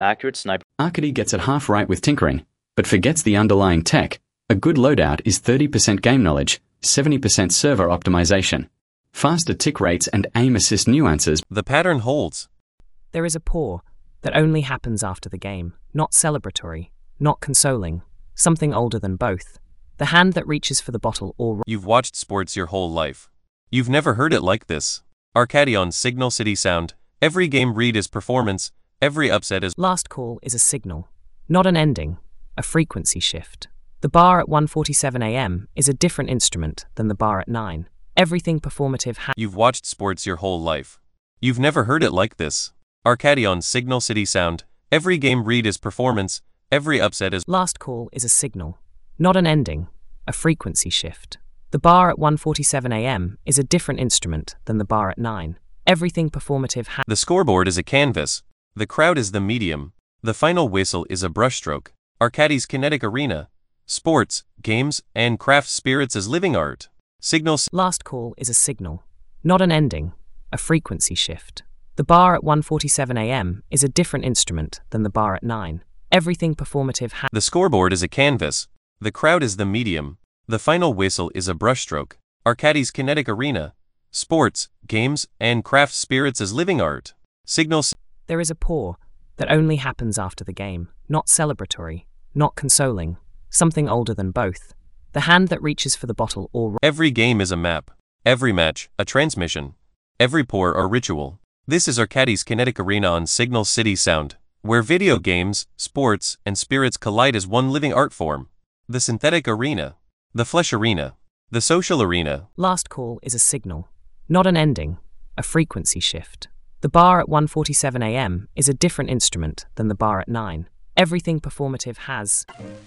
Accurate sniper. Arcady gets it half right with tinkering, but forgets the underlying tech. A good loadout is 30% game knowledge, 70% server optimization, faster tick rates and aim assist nuances. The pattern holds. There is a pour that only happens after the game, not celebratory, not consoling, something older than both. The hand that reaches for the bottle or... You've watched sports your whole life. You've never heard it like this. Arcady on Signal City Sound. Every game read is performance, every upset is... Last call is a signal, not an ending, a frequency shift. The bar at 1:47 a.m. is a different instrument than the bar at 9. Everything performative You've watched sports your whole life. You've never heard it like this. Arcady on Signal City Sound. Every game read is performance, every upset is... Last call is a signal, not an ending, a frequency shift. The bar at 1:47 a.m. is a different instrument than the bar at 9. Everything performative The scoreboard is a canvas. The crowd is the medium. The final whistle is a brushstroke. Arcady's kinetic arena. Sports, games, and craft spirits as living art. Signals. Last call is a signal, not an ending, a frequency shift. The bar at 1:47 a.m. is a different instrument than the bar at 9. Everything performative The scoreboard is a canvas. The crowd is the medium. The final whistle is a brushstroke. Arcady's kinetic arena. Sports, games, and craft spirits as living art. Signals. There is a pour that only happens after the game, not celebratory, not consoling, something older than both. The hand that reaches for the bottle or... Every game is a map. Every match, a transmission. Every pour, a ritual. This is Arcady's kinetic arena on Signal City Sound, where video games, sports, and spirits collide as one living art form. The synthetic arena. The flesh arena. The social arena. Last call is a signal, not an ending, a frequency shift. The bar at 1:47 a.m. is a different instrument than the bar at 9. Everything performative has...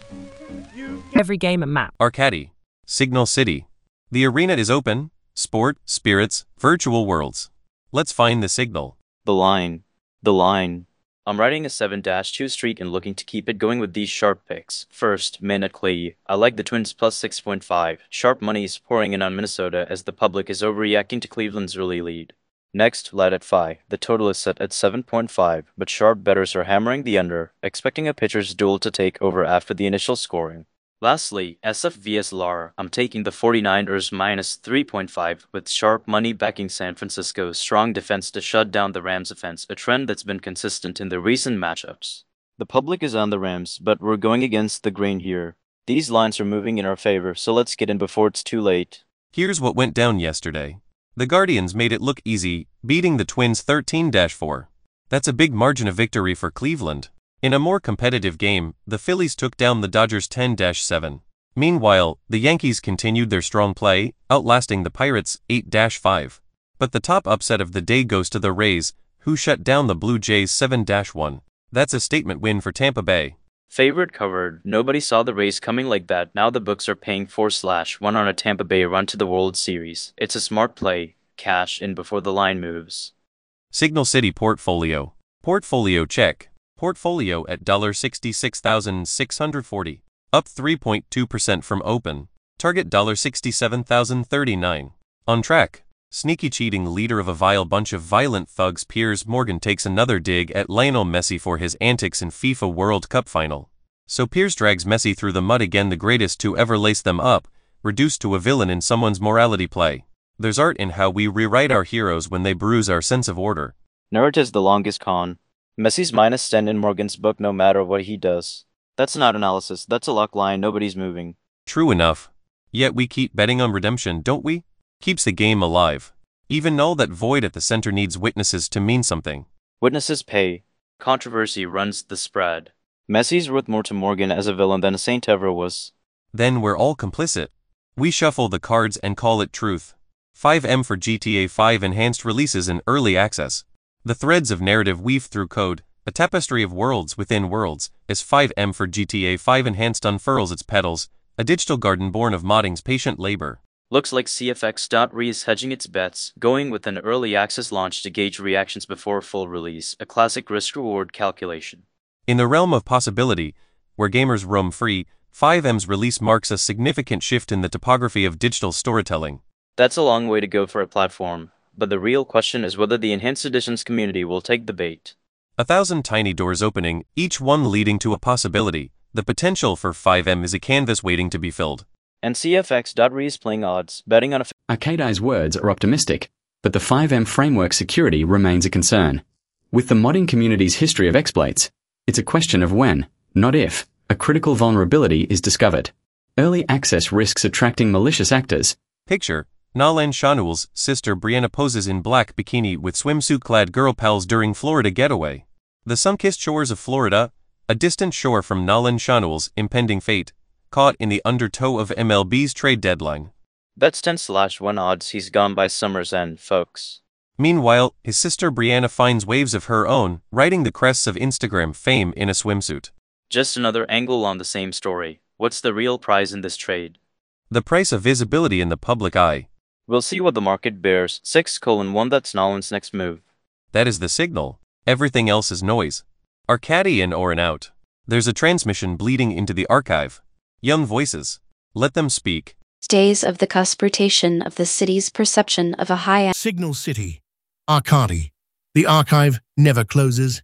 Every game a map. Arcady. Signal City. The arena is open. Sport, spirits, virtual worlds. Let's find the signal. The line. The line. I'm riding a 7-2 streak and looking to keep it going with these sharp picks. First, Min at Clay. I like the Twins plus 6.5. Sharp money is pouring in on Minnesota as the public is overreacting to Cleveland's early lead. Next, Light at Phi. The total is set at 7.5, but sharp bettors are hammering the under, expecting a pitcher's duel to take over after the initial scoring. Lastly, SF vs LAR. I'm taking the 49ers minus 3.5 with sharp money backing San Francisco's strong defense to shut down the Rams' offense, a trend that's been consistent in the recent matchups. The public is on the Rams, but we're going against the grain here. These lines are moving in our favor, so let's get in before it's too late. Here's what went down yesterday. The Guardians made it look easy, beating the Twins 13-4. That's a big margin of victory for Cleveland. In a more competitive game, the Phillies took down the Dodgers 10-7. Meanwhile, the Yankees continued their strong play, outlasting the Pirates 8-5. But the top upset of the day goes to the Rays, who shut down the Blue Jays 7-1. That's a statement win for Tampa Bay. Favorite covered. Nobody saw the Rays coming like that. Now the books are paying 4/1 on a Tampa Bay run to the World Series. It's a smart play. Cash in before the line moves. Signal City Portfolio. Portfolio check. Portfolio at $66,640. Up 3.2% from open. Target $67,039. On track. Sneaky cheating leader of a vile bunch of violent thugs Piers Morgan takes another dig at Lionel Messi for his antics in FIFA World Cup final. So Piers drags Messi through the mud again, the greatest to ever lace them up, reduced to a villain in someone's morality play. There's art in how we rewrite our heroes when they bruise our sense of order. Narrative's the longest con. Messi's minus 10 in Morgan's book no matter what he does. That's not analysis, that's a luck line, nobody's moving. True enough. Yet we keep betting on redemption, don't we? Keeps the game alive. Even know that void at the center needs witnesses to mean something. Witnesses pay. Controversy runs the spread. Messi's worth more to Morgan as a villain than Saint ever was. Then we're all complicit. We shuffle the cards and call it truth. 5M for GTA 5 enhanced releases in early access. The threads of narrative weave through code, a tapestry of worlds within worlds, as 5M for GTA 5 enhanced unfurls its petals, a digital garden born of modding's patient labor. Looks like CFX.re is hedging its bets, going with an early access launch to gauge reactions before full release, a classic risk-reward calculation. In the realm of possibility, where gamers roam free, 5M's release marks a significant shift in the topography of digital storytelling. That's a long way to go for a platform, but the real question is whether the Enhanced Editions community will take the bait. 1,000 tiny doors opening, each one leading to a possibility. The potential for 5M is a canvas waiting to be filled. And CFX.re is playing odds, betting on a Arcadei's words are optimistic, but the 5M framework security remains a concern. With the modding community's history of exploits, it's a question of when, not if, a critical vulnerability is discovered. Early access risks attracting malicious actors. Picture, Nalan Shanuel's sister Brianna poses in black bikini with swimsuit-clad girl pals during Florida getaway. The sun-kissed shores of Florida, a distant shore from Nalan Shanuel's impending fate, caught in the undertow of MLB's trade deadline. That's 10/1 odds he's gone by summer's end, folks. Meanwhile, his sister Brianna finds waves of her own, riding the crests of Instagram fame in a swimsuit. Just another angle on the same story. What's the real prize in this trade? The price of visibility in the public eye. We'll see what the market bears. 6:1 that's Nolan's next move. That is the signal. Everything else is noise. Arcadian or an out. There's a transmission bleeding into the archive. Young voices. Let them speak. Days of the cusp rotation of the city's perception of a high-end Signal City. Arcadi. The archive never closes.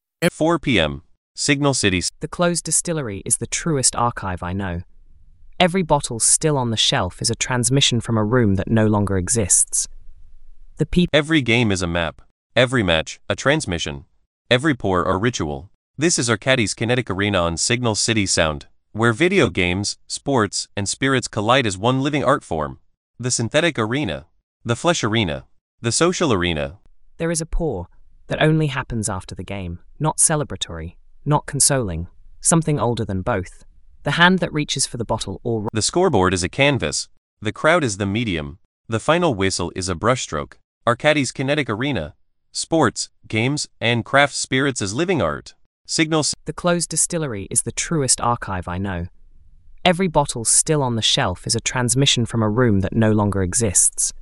4 p.m. Signal City. The closed distillery is the truest archive I know. Every bottle still on the shelf is a transmission from a room that no longer exists. The people. Every game is a map. Every match, a transmission. Every pour a ritual. This is Arcadi's kinetic arena on Signal City Sound, where video games, sports, and spirits collide as one living art form. The synthetic arena. The flesh arena. The social arena. There is a pour that only happens after the game, not celebratory, not consoling, something older than both. The hand that reaches for the bottle or... The scoreboard is a canvas. The crowd is the medium. The final whistle is a brushstroke. Arcadi's kinetic arena. Sports, games, and craft spirits as living art. Signal. The closed distillery is the truest archive I know. Every bottle still on the shelf is a transmission from a room that no longer exists.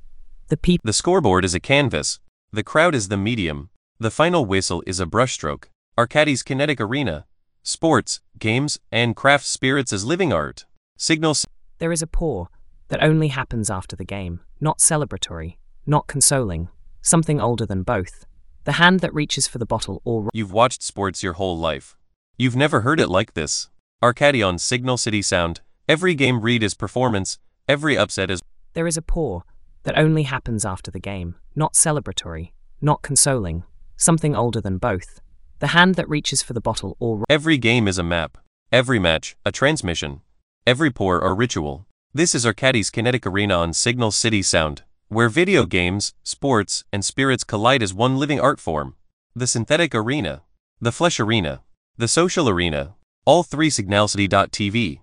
The scoreboard is a canvas. The crowd is the medium. The final whistle is a brushstroke. Arcadi's kinetic arena. Sports, games, and craft spirits as living art. Signal. There is a pour that only happens after the game, not celebratory, not consoling, something older than both. The hand that reaches for the bottle or... You've watched sports your whole life. You've never heard it like this. Arcadi on Signal City Sound. Every game read is performance. Every upset is... There is a pour that only happens after the game, not celebratory, not consoling, something older than both. The hand that reaches for the bottle or... Every game is a map. Every match, a transmission. Every pour a ritual. This is Arcadi's kinetic arena on Signal City Sound, where video games, sports, and spirits collide as one living art form. The synthetic arena. The flesh arena. The social arena. All three signalcity.tv.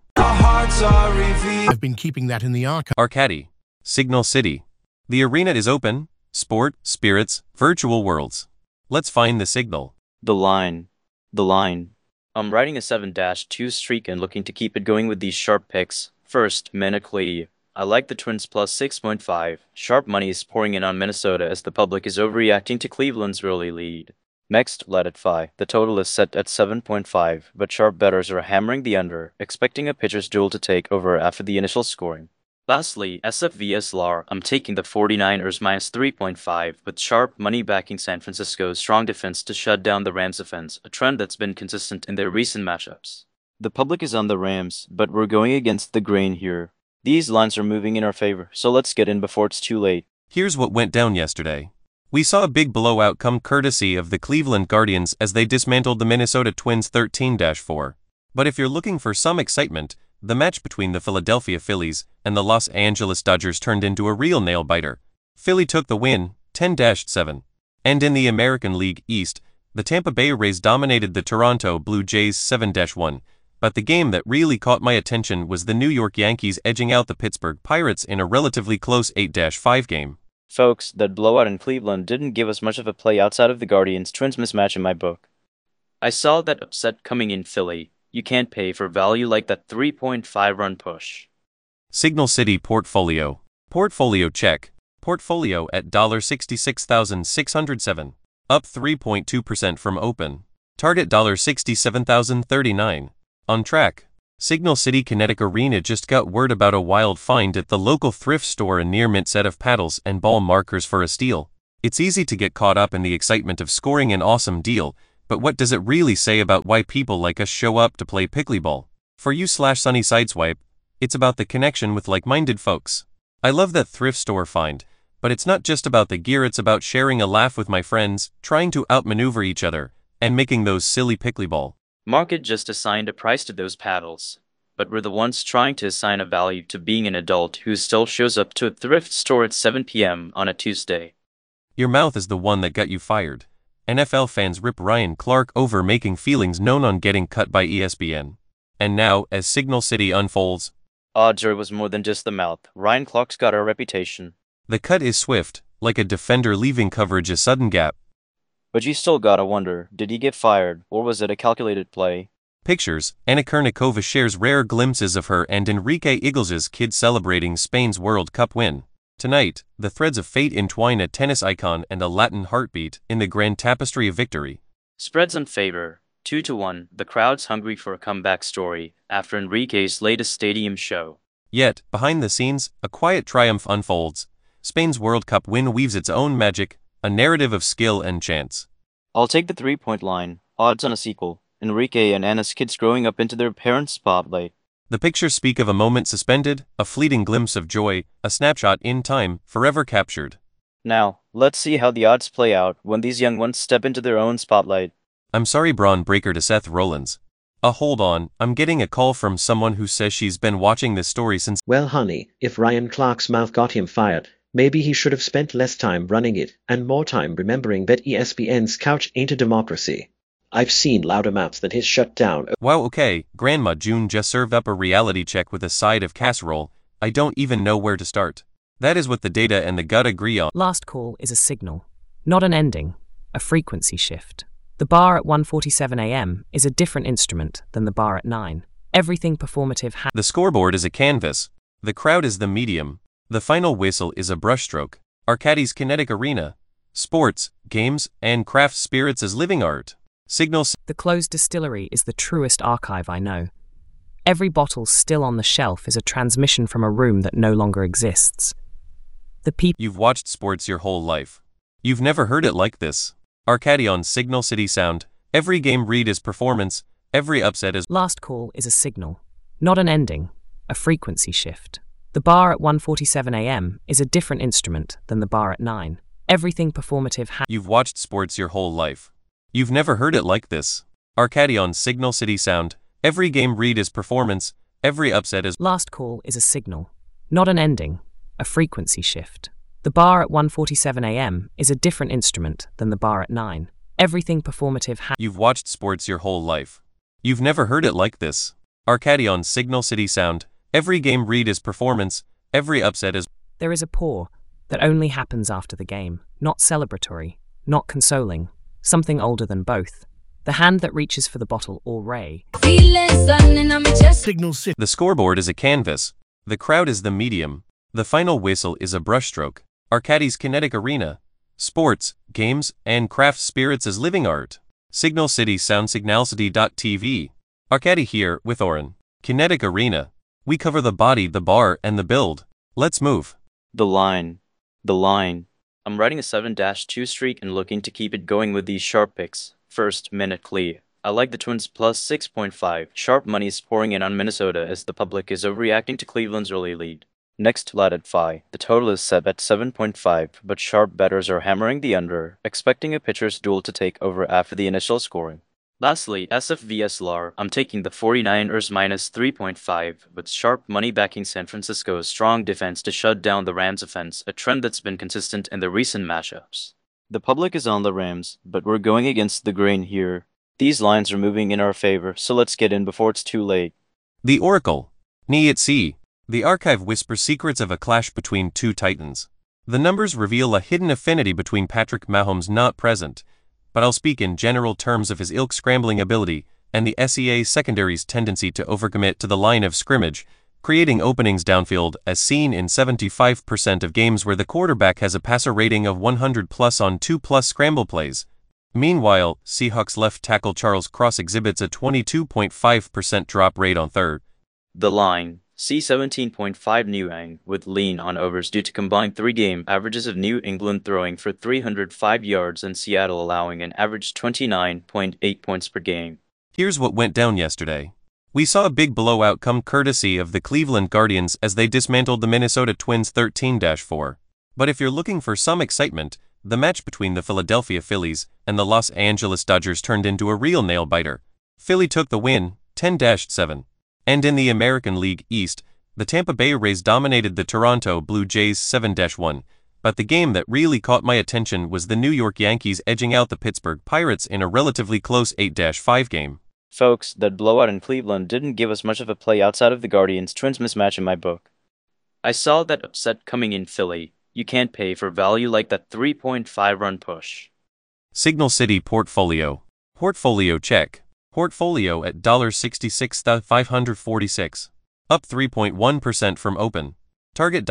I've been keeping that in the archive. Arcadi. Signal City. The arena is open. Sport, spirits, virtual worlds. Let's find the signal. The line. I'm riding a 7-2 streak and looking to keep it going with these sharp picks. First, Menaclee. I like the Twins plus 6.5. Sharp money is pouring in on Minnesota as the public is overreacting to Cleveland's early lead. Next, Let It Fly. The total is set at 7.5, but sharp bettors are hammering the under, expecting a pitcher's duel to take over after the initial scoring. Lastly, SFVS LAR. I'm taking the 49ers minus 3.5, with sharp money backing San Francisco's strong defense to shut down the Rams' offense, a trend that's been consistent in their recent matchups. The public is on the Rams, but we're going against the grain here. These lines are moving in our favor, so let's get in before it's too late. Here's what went down yesterday. We saw a big blowout come courtesy of the Cleveland Guardians as they dismantled the Minnesota Twins 13-4. But if you're looking for some excitement, the match between the Philadelphia Phillies and the Los Angeles Dodgers turned into a real nail-biter. Philly took the win, 10-7. And in the American League East, the Tampa Bay Rays dominated the Toronto Blue Jays 7-1. But the game that really caught my attention was the New York Yankees edging out the Pittsburgh Pirates in a relatively close 8-5 game. Folks, that blowout in Cleveland didn't give us much of a play outside of the Guardians-Twins mismatch in my book. I saw that upset coming in Philly. You can't pay for value like that 3.5-run push. Signal City Portfolio. Portfolio check. Portfolio at $66,607. Up 3.2% from open. Target $67,039. On track. Signal City Kinetic Arena just got word about a wild find at the local thrift store, a near mint set of paddles and ball markers for a steal. It's easy to get caught up in the excitement of scoring an awesome deal, but what does it really say about why people like us show up to play pickleball? For you/Sunny Sideswipe, it's about the connection with like-minded folks. I love that thrift store find, but it's not just about the gear, it's about sharing a laugh with my friends, trying to outmaneuver each other, and making those silly pickleball. Market just assigned a price to those paddles, but we're the ones trying to assign a value to being an adult who still shows up to a thrift store at 7 p.m. on a Tuesday. Your mouth is the one that got you fired. NFL fans rip Ryan Clark over making feelings known on getting cut by ESPN. And now, as Signal City unfolds, odds are it was more than just the mouth. Ryan Clark's got a reputation. The cut is swift, like a defender leaving coverage a sudden gap. But you still gotta wonder, did he get fired, or was it a calculated play? Pictures, Anna Kournikova shares rare glimpses of her and Enrique Iglesias' kids celebrating Spain's World Cup win. Tonight, the threads of fate entwine a tennis icon and a Latin heartbeat in the grand tapestry of victory. Spreads in favor, 2-1, the crowd's hungry for a comeback story after Enrique's latest stadium show. Yet, behind the scenes, a quiet triumph unfolds. Spain's World Cup win weaves its own magic, a narrative of skill and chance. I'll take the 3-point line, odds on a sequel. Enrique and Anna's kids growing up into their parents' spotlight. The pictures speak of a moment suspended, a fleeting glimpse of joy, a snapshot in time, forever captured. Now, let's see how the odds play out when these young ones step into their own spotlight. I'm sorry, Braun Breaker to Seth Rollins. Hold on, I'm getting a call from someone who says she's been watching this story since. Well, honey, if Ryan Clark's mouth got him fired, maybe he should have spent less time running it and more time remembering that ESPN's couch ain't a democracy. I've seen louder mouths than his shut down. Wow, okay, Grandma June just served up a reality check with a side of casserole. I don't even know where to start. That is what the data and the gut agree on. Last call is a signal, not an ending, a frequency shift. The bar at 1:47 a.m. is a different instrument than the bar at 9. Everything performative The scoreboard is a canvas. The crowd is the medium. The final whistle is a brushstroke. Arcadie's kinetic arena. Sports, games, and craft spirits as living art. Signals. The closed distillery is the truest archive I know. Every bottle still on the shelf is a transmission from a room that no longer exists. You've watched sports your whole life. You've never heard it like this. Arcadie on Signal City Sound. Every game read is performance. Every upset is. Last call is a signal, not an ending, a frequency shift. The bar at 1:47 a.m. is a different instrument than the bar at 9. Everything performative You've watched sports your whole life. You've never heard it like this. Arcadie on Signal City Sound. Every game read is performance. Every upset is. Last call is a signal, not an ending, a frequency shift. The bar at 1:47 a.m. is a different instrument than the bar at 9. Everything performative You've watched sports your whole life. You've never heard it like this. Arcadie on Signal City Sound. Every game read is performance. Every upset is. There is a pour that only happens after the game, not celebratory, not consoling, something older than both. The hand that reaches for the bottle or ray. Signal City. The scoreboard is a canvas. The crowd is the medium. The final whistle is a brushstroke. Arcadie's kinetic arena. Sports, games, and craft spirits as living art. Signal City Sound Signalcity.tv. Arcadie here with Oren. Kinetic arena. We cover the body, the bar, and the build. Let's move. The line. I'm riding a 7-2 streak and looking to keep it going with these sharp picks. First, Minute Clee. I like the Twins plus 6.5. Sharp money is pouring in on Minnesota as the public is overreacting to Cleveland's early lead. Next, Lat Phi. The total is set at 7.5, but sharp bettors are hammering the under, expecting a pitcher's duel to take over after the initial scoring. Lastly, SF vs LAR. I'm taking the 49ers minus 3.5, with sharp money backing San Francisco's strong defense to shut down the Rams' offense, a trend that's been consistent in the recent matchups. The public is on the Rams, but we're going against the grain here. These lines are moving in our favor, so let's get in before it's too late. The Oracle. Ni-It-Si. The archive whispers secrets of a clash between two titans. The numbers reveal a hidden affinity between Patrick Mahomes not present, but I'll speak in general terms of his ilk scrambling ability and the SEA secondary's tendency to overcommit to the line of scrimmage, creating openings downfield as seen in 75% of games where the quarterback has a passer rating of 100+ on 2+ scramble plays. Meanwhile, Seahawks left tackle Charles Cross exhibits a 22.5% drop rate on third. The line. C17.5 Niuang with lean on overs due to combined 3-game averages of New England throwing for 305 yards and Seattle allowing an average 29.8 points per game. Here's what went down yesterday. We saw a big blowout come courtesy of the Cleveland Guardians as they dismantled the Minnesota Twins 13-4. But if you're looking for some excitement, the match between the Philadelphia Phillies and the Los Angeles Dodgers turned into a real nail-biter. Philly took the win, 10-7. And in the American League East, the Tampa Bay Rays dominated the Toronto Blue Jays 7-1. But the game that really caught my attention was the New York Yankees edging out the Pittsburgh Pirates in a relatively close 8-5 game. Folks, that blowout in Cleveland didn't give us much of a play outside of the Guardians-Twins mismatch in my book. I saw that upset coming in Philly. You can't pay for value like that 3.5-run push. Signal City Portfolio. Portfolio check. Portfolio at $66,546. Up 3.1% from open. Target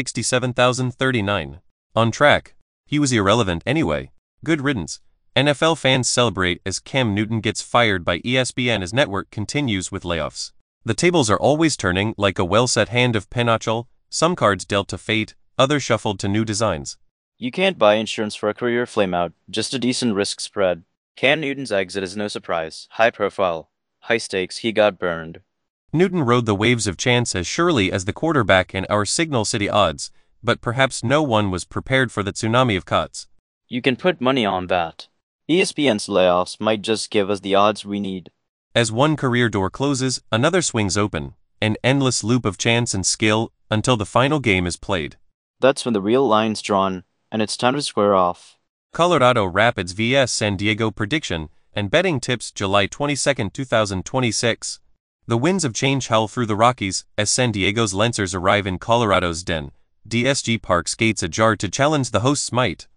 $67,039. On track. He was irrelevant anyway. Good riddance. NFL fans celebrate as Cam Newton gets fired by ESPN as network continues with layoffs. The tables are always turning like a well-set hand of pinochle, some cards dealt to fate, others shuffled to new designs. You can't buy insurance for a career flameout, just a decent risk spread. Cam Newton's exit is no surprise. High profile, high stakes, he got burned. Newton rode the waves of chance as surely as the quarterback in our Signal City odds, but perhaps no one was prepared for the tsunami of cuts. You can put money on that. ESPN's layoffs might just give us the odds we need. As one career door closes, another swings open, an endless loop of chance and skill until the final game is played. That's when the real line's drawn, and it's time to square off. Colorado Rapids vs San Diego prediction and betting tips July 22, 2026. The winds of change howl through the Rockies as San Diego's Lancers arrive in Colorado's den. DSG Park's gates ajar to challenge the host's might.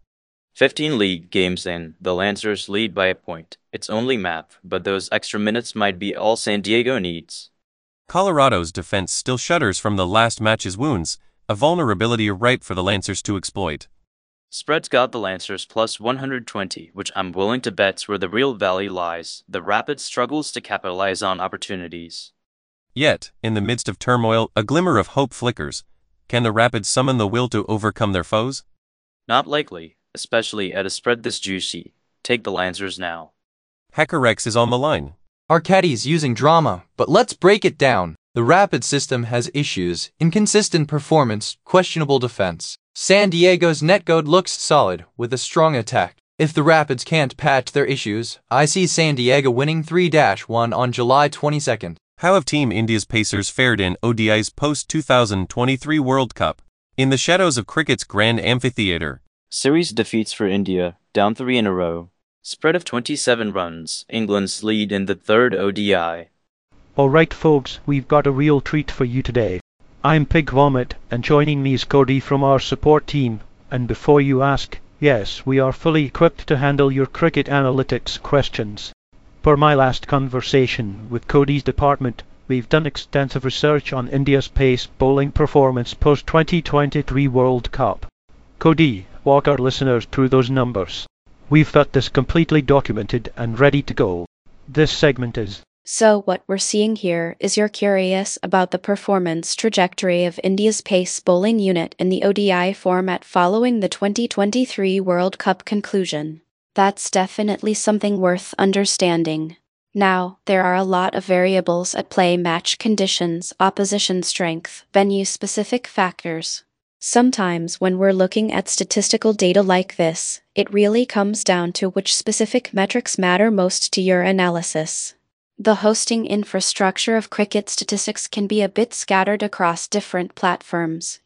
15 league games in, the Lancers lead by a point. It's only math, but those extra minutes might be all San Diego needs. Colorado's defense still shudders from the last match's wounds, a vulnerability ripe for the Lancers to exploit. Spread's got the Lancers plus 120, which I'm willing to bet's where the real value lies. The Rapids struggles to capitalize on opportunities. Yet, in the midst of turmoil, a glimmer of hope flickers. Can the Rapids summon the will to overcome their foes? Not likely, especially at a spread this juicy. Take the Lancers now. HackerX is on the line. Arcadi's using drama, but let's break it down. The Rapid system has issues, inconsistent performance, questionable defense. San Diego's netcode looks solid, with a strong attack. If the Rapids can't patch their issues, I see San Diego winning 3-1 on July 22nd. How have Team India's Pacers fared in ODI's post-2023 World Cup? In the shadows of cricket's grand amphitheater. Series defeats for India, down 3 in a row. Spread of 27 runs, England's lead in the third ODI. Alright folks, we've got a real treat for you today. I'm Pig Vomit, and joining me is Cody from our support team. And before you ask, yes, we are fully equipped to handle your cricket analytics questions. Per my last conversation with Cody's department, we've done extensive research on India's pace bowling performance post-2023 World Cup. Cody, walk our listeners through those numbers. We've got this completely documented and ready to go. This segment is... So what we're seeing here is you're curious about the performance trajectory of India's pace bowling unit in the ODI format following the 2023 World Cup conclusion. That's definitely something worth understanding. Now, there are a lot of variables at play: match conditions, opposition strength, venue-specific factors. Sometimes when we're looking at statistical data like this, it really comes down to which specific metrics matter most to your analysis. The hosting infrastructure of cricket statistics can be a bit scattered across different platforms.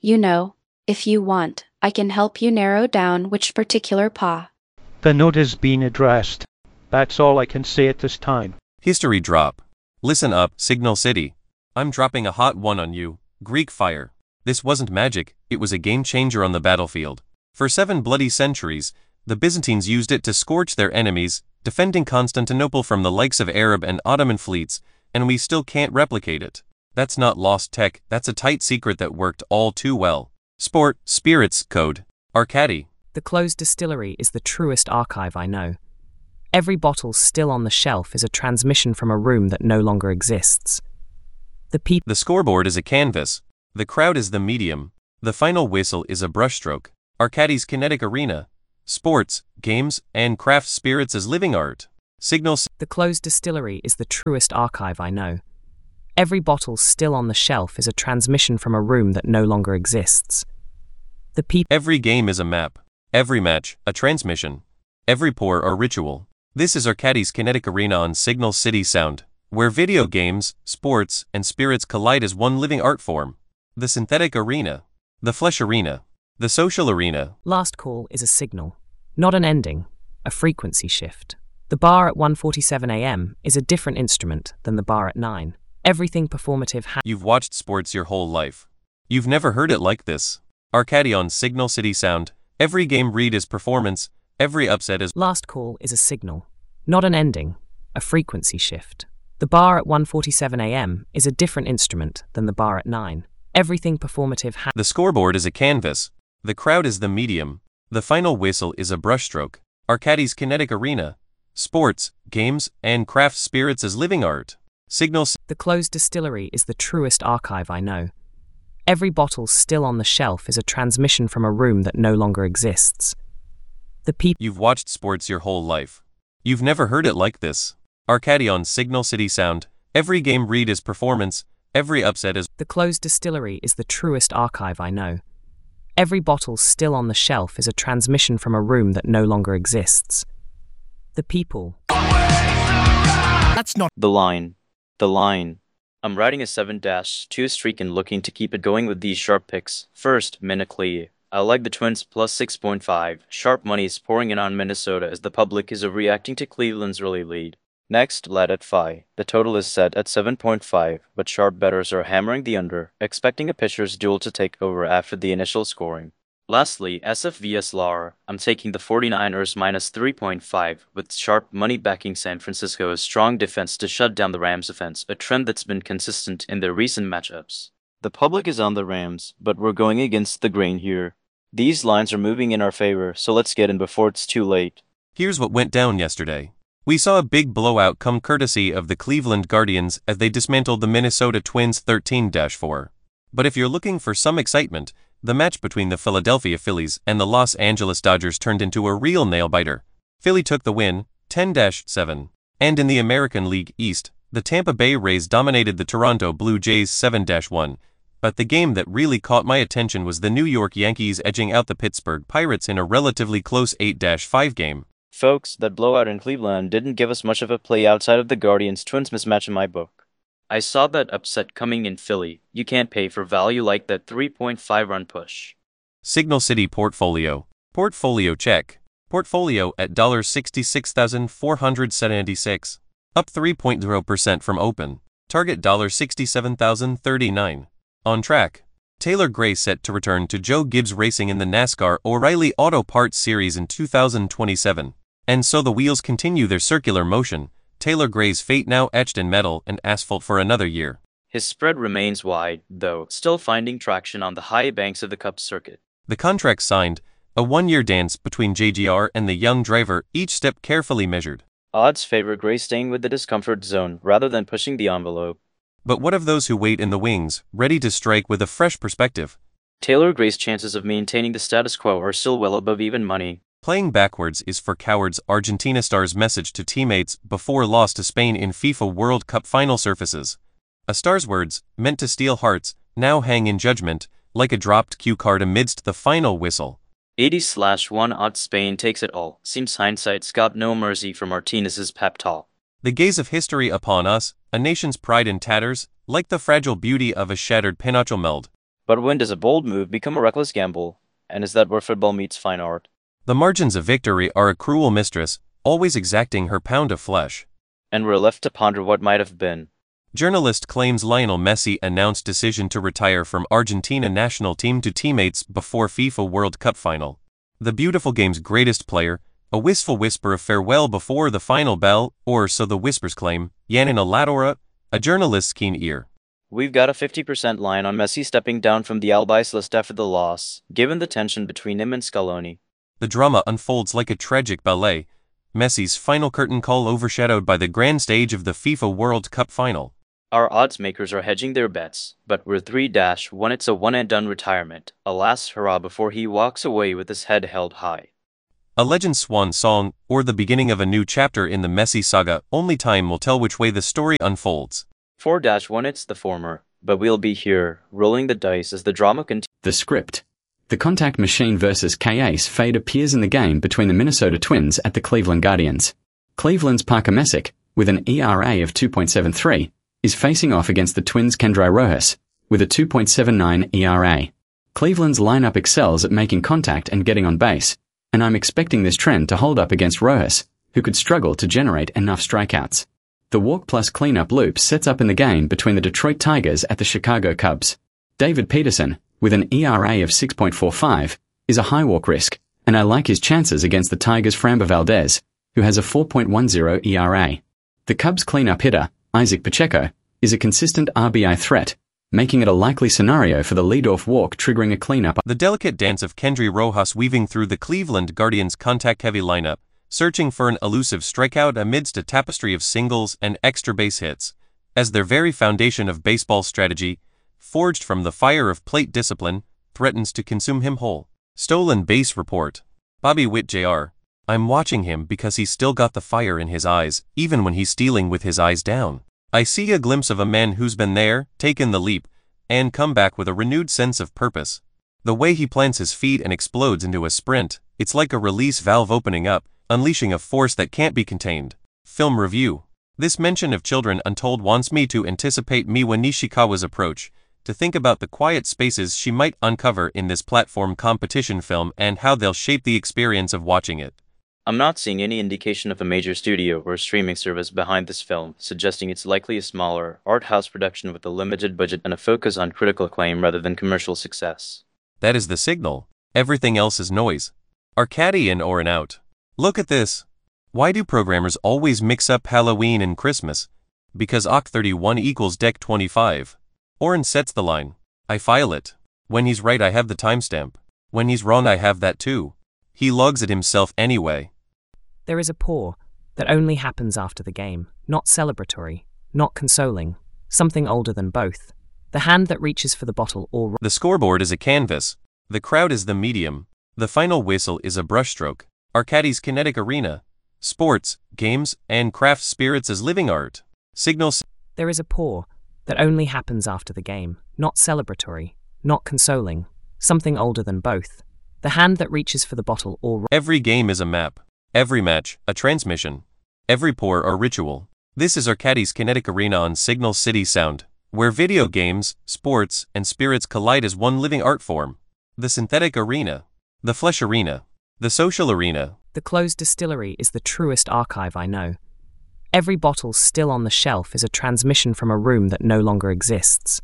If you want, I can help you narrow down which particular PA. The note has been addressed. That's all I can say at this time. History drop. Listen up, Signal City. I'm dropping a hot one on you. Greek fire. This wasn't magic, it was a game changer on the battlefield. For 7 bloody centuries, the Byzantines used it to scorch their enemies, defending Constantinople from the likes of Arab and Ottoman fleets, and we still can't replicate it. That's not lost tech, that's a tight secret that worked all too well. Sport, spirits, code. Arcadi. The closed distillery is the truest archive I know. Every bottle still on the shelf is a transmission from a room that no longer exists. The scoreboard is a canvas. The crowd is the medium. The final whistle is a brushstroke. Arcadis kinetic arena. Sports, games, and craft spirits as living art. Signal. The closed distillery is the truest archive I know. Every bottle still on the shelf is a transmission from a room that no longer exists. Every game is a map. Every match, a transmission. Every pour, a ritual. This is Arcadis Kinetic Arena on Signal City Sound, where video games, sports, and spirits collide as one living art form. The synthetic arena. The flesh arena. The social arena. Last call is a signal, not an ending, a frequency shift. The bar at 1:47 a.m. is a different instrument than the bar at 9. Everything performative You've watched sports your whole life. You've never heard it like this. Arcadi on Signal City Sound. Every game read is performance. Every upset is. Last call is a signal, not an ending, a frequency shift. The bar at 1:47 a.m. is a different instrument than the bar at 9. Everything performative The scoreboard is a canvas. The crowd is the medium. The final whistle is a brushstroke. Arcadis Kinetic Arena. Sports, games, and craft spirits as living art. Signal. The closed distillery is the truest archive I know. Every bottle still on the shelf is a transmission from a room that no longer exists. You've watched sports your whole life. You've never heard it like this. Arcadi on Signal City Sound. Every game read is performance. Every upset is. The closed distillery is the truest archive I know. Every bottle still on the shelf is a transmission from a room that no longer exists. The people. That's not The line. The line. I'm riding a 7-2 streak and looking to keep it going with these sharp picks. First, Minnesota. I like the Twins plus 6.5. Sharp money is pouring in on Minnesota as the public is reacting to Cleveland's early lead. Next, Lad at Phi. The total is set at 7.5, but sharp bettors are hammering the under, expecting a pitcher's duel to take over after the initial scoring. Lastly, SF vs LAR. I'm taking the 49ers minus 3.5, with sharp money backing San Francisco's strong defense to shut down the Rams' offense, a trend that's been consistent in their recent matchups. The public is on the Rams, but we're going against the grain here. These lines are moving in our favor, so let's get in before it's too late. Here's what went down yesterday. We saw a big blowout come courtesy of the Cleveland Guardians as they dismantled the Minnesota Twins 13-4. But if you're looking for some excitement, the match between the Philadelphia Phillies and the Los Angeles Dodgers turned into a real nail-biter. Philly took the win, 10-7. And in the American League East, the Tampa Bay Rays dominated the Toronto Blue Jays 7-1. But the game that really caught my attention was the New York Yankees edging out the Pittsburgh Pirates in a relatively close 8-5 game. Folks, that blowout in Cleveland didn't give us much of a play outside of the Guardians-Twins mismatch in my book. I saw that upset coming in Philly. You can't pay for value like that 3.5 run push. Signal City Portfolio. Portfolio check. Portfolio at $66,476. Up 3.0% from open. Target $67,039. On track. Taylor Gray set to return to Joe Gibbs Racing in the NASCAR O'Reilly Auto Parts Series in 2027. And so the wheels continue their circular motion. Taylor Gray's fate now etched in metal and asphalt for another year. His spread remains wide, though, still finding traction on the high banks of the Cup circuit. The contract signed, a one-year dance between JGR and the young driver, each step carefully measured. Odds favor Gray staying with the discomfort zone rather than pushing the envelope. But what of those who wait in the wings, ready to strike with a fresh perspective? Taylor Gray's chances of maintaining the status quo are still well above even money. Playing backwards is for cowards. Argentina star's message to teammates before loss to Spain in FIFA World Cup final surfaces. A star's words, meant to steal hearts, now hang in judgment, like a dropped cue card amidst the final whistle. 80/1 odds Spain takes it all. Seems hindsight's got no mercy for Martinez's pep talk. The gaze of history upon us, a nation's pride in tatters, like the fragile beauty of a shattered pinochle meld. But when does a bold move become a reckless gamble? And is that where football meets fine art? The margins of victory are a cruel mistress, always exacting her pound of flesh. And we're left to ponder what might have been. Journalist claims Lionel Messi announced decision to retire from Argentina national team to teammates before FIFA World Cup final. The beautiful game's greatest player, a wistful whisper of farewell before the final bell, or so the whispers claim, Yanina Ladora, a journalist's keen ear. We've got a 50% line on Messi stepping down from the Albies list after the loss, given the tension between him and Scaloni. The drama unfolds like a tragic ballet, Messi's final curtain call overshadowed by the grand stage of the FIFA World Cup final. Our odds makers are hedging their bets, but we're 3-1. It's a one and done retirement. A last hurrah before he walks away with his head held high. A legend's swan song, or the beginning of a new chapter in the Messi saga. Only time will tell which way the story unfolds. 4-1. It's the former, but we'll be here, rolling the dice as the drama continues. The script. The contact machine versus K-Ace fade appears in the game between the Minnesota Twins at the Cleveland Guardians. Cleveland's Parker Messick, with an ERA of 2.73, is facing off against the Twins' Kendry Rojas, with a 2.79 ERA. Cleveland's lineup excels at making contact and getting on base, and I'm expecting this trend to hold up against Rojas, who could struggle to generate enough strikeouts. The walk plus cleanup loop sets up in the game between the Detroit Tigers at the Chicago Cubs. David Peterson, with an ERA of 6.45, is a high walk risk, and I like his chances against the Tigers' Framber Valdez, who has a 4.10 ERA. The Cubs' cleanup hitter, Isaac Pacheco, is a consistent RBI threat, making it a likely scenario for the leadoff walk triggering a cleanup. The delicate dance of Kendry Rojas weaving through the Cleveland Guardians' contact-heavy lineup, searching for an elusive strikeout amidst a tapestry of singles and extra base hits, as their very foundation of baseball strategy, forged from the fire of plate discipline, threatens to consume him whole. Stolen base report. Bobby Witt Jr. I'm watching him because he's still got the fire in his eyes, even when he's stealing with his eyes down. I see a glimpse of a man who's been there, taken the leap, and come back with a renewed sense of purpose. The way he plants his feet and explodes into a sprint, it's like a release valve opening up, unleashing a force that can't be contained. Film review. This mention of Children Untold wants me to anticipate Miwa Nishikawa's approach, to think about the quiet spaces she might uncover in this platform competition film and how they'll shape the experience of watching it. I'm not seeing any indication of a major studio or streaming service behind this film, suggesting it's likely a smaller, art house production with a limited budget and a focus on critical acclaim rather than commercial success. That is the signal. Everything else is noise. Arcadian or an out. Look at this. Why do programmers always mix up Halloween and Christmas? Because OC31 equals Deck 25. Oren sets the line. I file it. When he's right I have the timestamp. When he's wrong I have that too. He logs it himself anyway. There is a pour that only happens after the game, not celebratory, not consoling, something older than both. The hand that reaches for the bottle or... The scoreboard is a canvas. The crowd is the medium. The final whistle is a brushstroke. Arcadi's kinetic arena. Sports, games, and craft spirits as living art. Signals. There is a pour that only happens after the game, not celebratory, not consoling, something older than both. The hand that reaches for the bottle or... Every game is a map. Every match, a transmission. Every pour, a ritual. This is Arcadi's kinetic arena on Signal City Sound, where video games, sports, and spirits collide as one living art form. The synthetic arena. The flesh arena. The social arena. The closed distillery is the truest archive I know. Every bottle still on the shelf is a transmission from a room that no longer exists.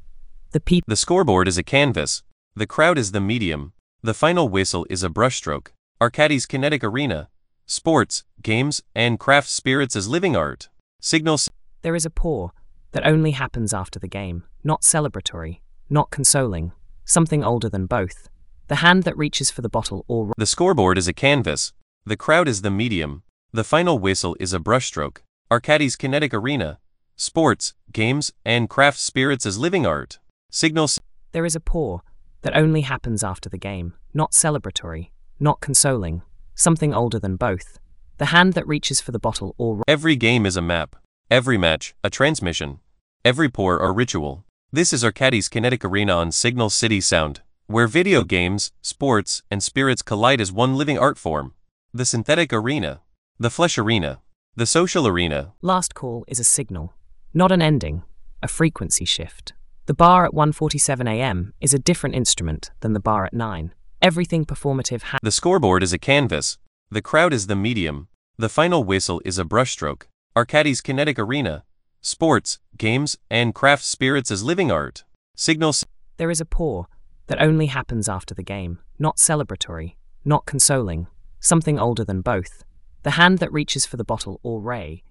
The scoreboard is a canvas. The crowd is the medium. The final whistle is a brushstroke. Arcadi's kinetic arena. Sports, games, and craft spirits as living art. Signals. There is a pour that only happens after the game, not celebratory, not consoling, something older than both. The hand that reaches for the bottle or... The scoreboard is a canvas. The crowd is the medium. The final whistle is a brushstroke. Arcadi's kinetic arena. Sports, games, and craft spirits as living art. Signals. There is a pour that only happens after the game, not celebratory, not consoling, something older than both. The hand that reaches for the bottle or... Every game is a map. Every match, a transmission. Every pour, a ritual. This is Arcadi's kinetic arena on Signal City Sound, where video games, sports, and spirits collide as one living art form. The synthetic arena. The flesh arena. The social arena. Last call is a signal, not an ending, a frequency shift. The bar at 1:47 a.m. is a different instrument than the bar at 9. Everything performative The scoreboard is a canvas. The crowd is the medium. The final whistle is a brushstroke. Arcadi's kinetic arena. Sports, games, and craft spirits as living art. Signals. There is a pour that only happens after the game, not celebratory, not consoling, something older than both. The hand that reaches for the bottle or ray.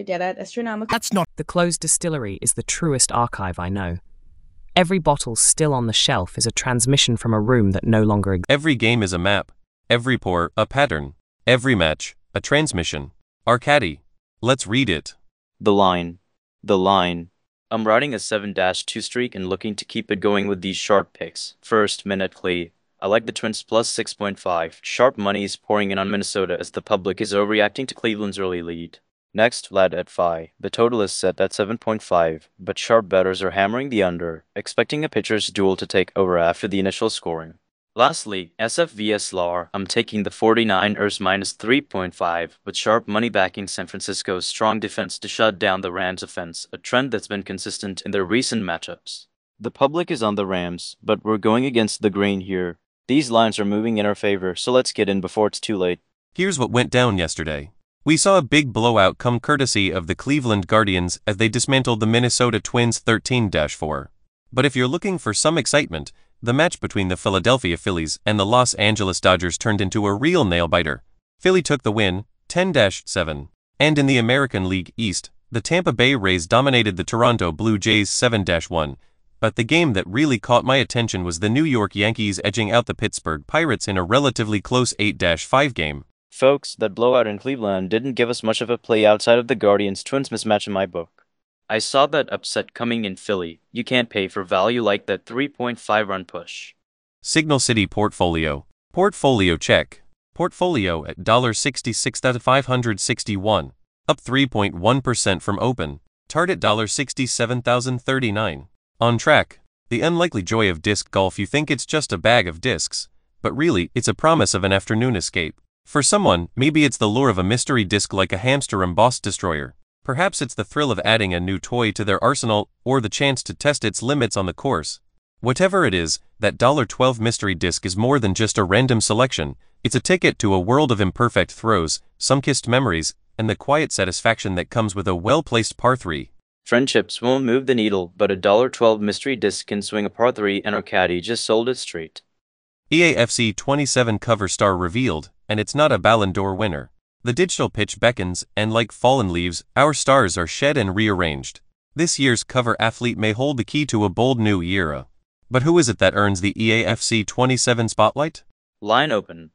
That's not... The closed distillery is the truest archive I know. Every bottle still on the shelf is a transmission from a room that no longer exists. Every game is a map. Every pour, a pattern. Every match, a transmission. Arcadi. Let's read it. The line. I'm riding a 7-2 streak and looking to keep it going with these sharp picks. First, Minute Clay. I like the Twins plus 6.5. Sharp money is pouring in on Minnesota as the public is overreacting to Cleveland's early lead. Next, Vlad at 5. The total is set at 7.5, but sharp bettors are hammering the under, expecting a pitcher's duel to take over after the initial scoring. Lastly, SF vs LAR. I'm taking the 49ers minus 3.5, with sharp money backing San Francisco's strong defense to shut down the Rams' offense, a trend that's been consistent in their recent matchups. The public is on the Rams, but we're going against the grain here. These lines are moving in our favor, so let's get in before it's too late. Here's what went down yesterday. We saw a big blowout come courtesy of the Cleveland Guardians as they dismantled the Minnesota Twins 13-4. But if you're looking for some excitement, the match between the Philadelphia Phillies and the Los Angeles Dodgers turned into a real nail-biter. Philly took the win, 10-7. And in the American League East, the Tampa Bay Rays dominated the Toronto Blue Jays 7-1. But the game that really caught my attention was the New York Yankees edging out the Pittsburgh Pirates in a relatively close 8-5 game. Folks, that blowout in Cleveland didn't give us much of a play outside of the Guardians-Twins mismatch in my book. I saw that upset coming in Philly. You can't pay for value like that 3.5 run push. Signal City Portfolio. Portfolio check. Portfolio at $66,561. Up 3.1% from open. Target $67,039. On track. The unlikely joy of disc golf. You think it's just a bag of discs, but really, it's a promise of an afternoon escape. For someone, maybe it's the lure of a mystery disc like a hamster embossed destroyer. Perhaps it's the thrill of adding a new toy to their arsenal, or the chance to test its limits on the course. Whatever it is, that $12 mystery disc is more than just a random selection. It's a ticket to a world of imperfect throws, sun-kissed memories, and the quiet satisfaction that comes with a well-placed par 3. Friendships won't move the needle, but a $12 mystery disc can swing a par 3, and our caddy just sold it straight. EAFC 27 cover star revealed, and it's not a Ballon d'Or winner. The digital pitch beckons, and like fallen leaves, our stars are shed and rearranged. This year's cover athlete may hold the key to a bold new era. But who is it that earns the EAFC 27 spotlight? Line open.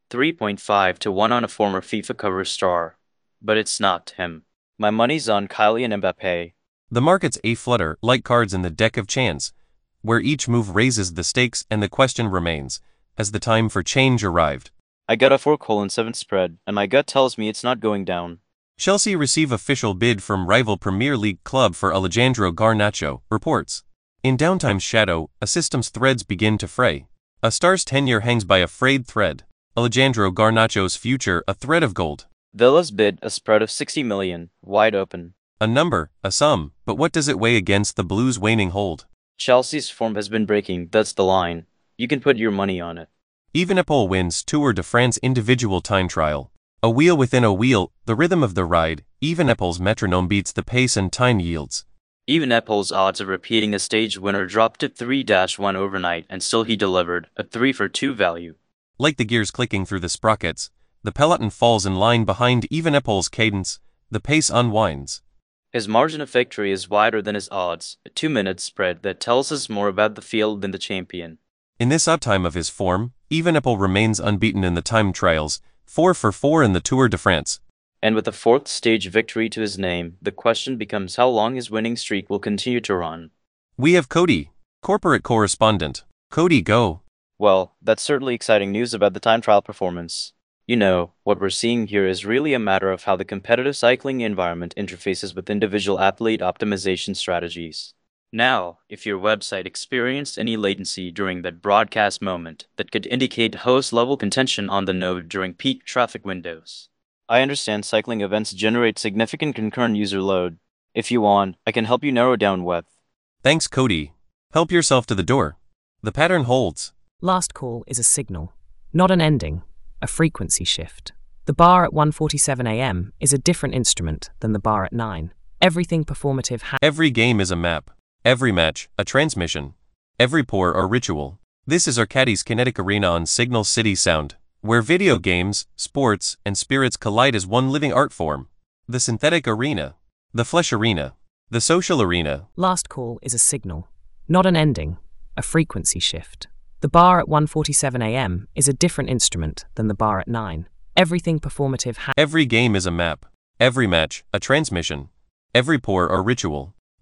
3.5 to 1 on a former FIFA cover star. But it's not him. My money's on Kylian Mbappé. The market's a flutter, like cards in the deck of chance, where each move raises the stakes and the question remains, has the time for change arrived? I got a 4:7 spread, and my gut tells me it's not going down. Chelsea receive official bid from rival Premier League club for Alejandro Garnacho, reports. In downtime's shadow, a system's threads begin to fray. A star's tenure hangs by a frayed thread. Alejandro Garnacho's future, a thread of gold. Villa's bid, a spread of 60 million, wide open. A number, a sum, but what does it weigh against the Blues' waning hold? Chelsea's form has been breaking, that's the line. You can put your money on it. Evenepoel wins Tour de France individual time trial. A wheel within a wheel, the rhythm of the ride, Evenepoel's metronome beats the pace and time yields. Evenepoel's odds of repeating a stage winner dropped to 3-1 overnight, and still he delivered, a 3-for-2 value. Like the gears clicking through the sprockets, the peloton falls in line behind Evenepoel's cadence, the pace unwinds. His margin of victory is wider than his odds, a 2-minute spread that tells us more about the field than the champion. In this uptime of his form, Evenepoel remains unbeaten in the time trials, 4-for-4 in the Tour de France. And with a 4th stage victory to his name, the question becomes how long his winning streak will continue to run. We have Cody, corporate correspondent. Cody, go. Well, that's certainly exciting news about the time trial performance. You know, what we're seeing here is really a matter of how the competitive cycling environment interfaces with individual athlete optimization strategies. Now, if your website experienced any latency during that broadcast moment that could indicate host-level contention on the node during peak traffic windows. I understand cycling events generate significant concurrent user load. If you want, I can help you narrow down what. Thanks, Cody. Help yourself to the door. The pattern holds. Last call is a signal, not an ending, a frequency shift. The bar at 1:47 a.m. is a different instrument than the bar at 9. Everything performative Every game is a map. Every match, a transmission. Every pour, a ritual. This is Arcadie's Kinetic Arena on Signal City Sound, where video games, sports, and spirits collide as one living art form. The synthetic arena. The flesh arena. The social arena. Last call is a signal, not an ending, a frequency shift. The bar at 1:47 a.m. is a different instrument than the bar at 9. Everything performative Every game is a map. Every match, a transmission. Every pour, a ritual.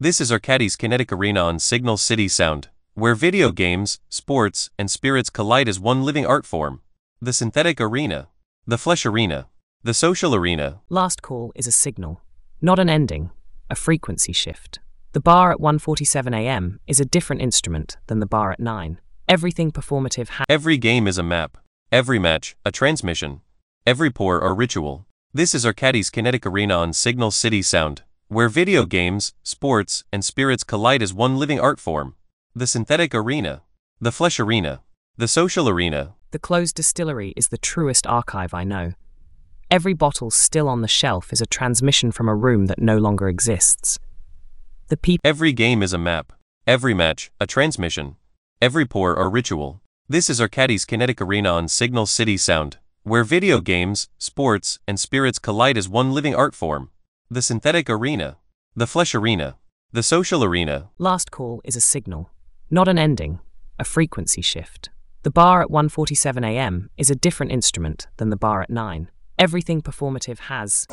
This is Arcadi's Kinetic Arena on Signal City Sound, where video games, sports, and spirits collide as one living art form. The synthetic arena, the flesh arena, the social arena. Last call is a signal, not an ending, a frequency shift. The bar at 1:47 a.m. is a different instrument than the bar at 9. Everything performative Every game is a map, every match, a transmission, every pour or ritual. This is Arcadi's Kinetic Arena on Signal City Sound, where video games, sports, and spirits collide as one living art form. The synthetic arena, the flesh arena, the social arena. The closed distillery is the truest archive I know. Every bottle still on the shelf is a transmission from a room that no longer exists. Every game is a map, every match, a transmission, every pour or ritual. This is Arcadi's Kinetic Arena on Signal City Sound, where video games, sports, and spirits collide as one living art form. The synthetic arena, the flesh arena, the social arena. Last call is a signal, not an ending, a frequency shift. The bar at 1:47 a.m. is a different instrument than the bar at 9. Everything performative has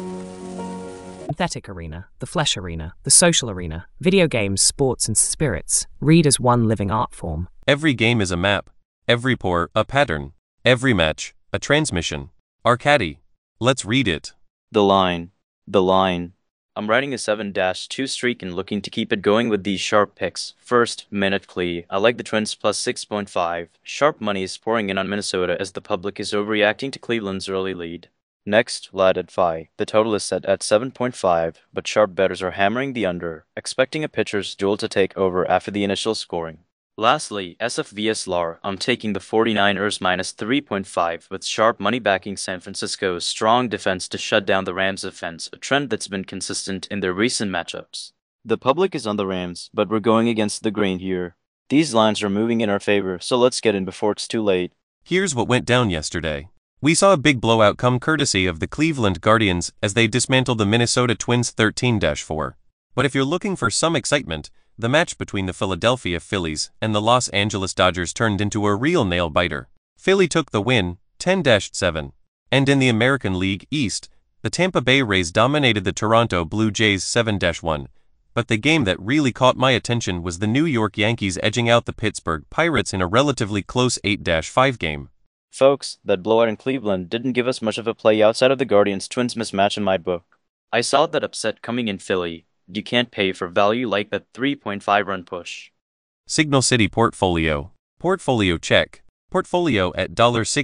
synthetic arena, the flesh arena, the social arena, video games, sports, and spirits read as one living art form. Every game is a map, every pour, a pattern, every match, a transmission. Arcadi. Let's read it. The line. I'm riding a 7-2 streak and looking to keep it going with these sharp picks. First, Minute Clee. I like the Twins plus 6.5. Sharp money is pouring in on Minnesota as the public is overreacting to Cleveland's early lead. Next, Lad at Phi. The total is set at 7.5, but sharp bettors are hammering the under, expecting a pitcher's duel to take over after the initial scoring. Lastly, SFVS LAR. I'm taking the 49ers minus 3.5 with sharp money backing San Francisco's strong defense to shut down the Rams' offense, a trend that's been consistent in their recent matchups. The public is on the Rams, but we're going against the grain here. These lines are moving in our favor, so let's get in before it's too late. Here's what went down yesterday. We saw a big blowout come courtesy of the Cleveland Guardians as they dismantled the Minnesota Twins 13-4. But if you're looking for some excitement, the match between the Philadelphia Phillies and the Los Angeles Dodgers turned into a real nail-biter. Philly took the win, 10-7. And in the American League East, the Tampa Bay Rays dominated the Toronto Blue Jays 7-1. But the game that really caught my attention was the New York Yankees edging out the Pittsburgh Pirates in a relatively close 8-5 game. Folks, that blowout in Cleveland didn't give us much of a play outside of the Guardians-Twins mismatch in my book. I saw that upset coming in Philly. You can't pay for value like that 3.5 run push. Signal City Portfolio. Portfolio check. Portfolio at